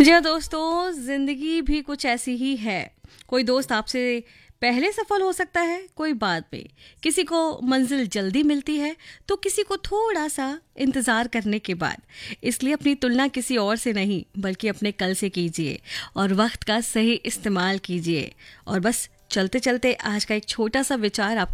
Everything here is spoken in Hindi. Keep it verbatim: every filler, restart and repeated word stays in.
जी हाँ दोस्तों, जिंदगी भी कुछ ऐसी ही है। कोई दोस्त आपसे पहले सफल हो सकता है, कोई बाद में। किसी को मंजिल जल्दी मिलती है तो किसी को थोड़ा सा इंतज़ार करने के बाद। इसलिए अपनी तुलना किसी और से नहीं बल्कि अपने कल से कीजिए और वक्त का सही इस्तेमाल कीजिए। और बस चलते चलते आज का एक छोटा सा विचार आप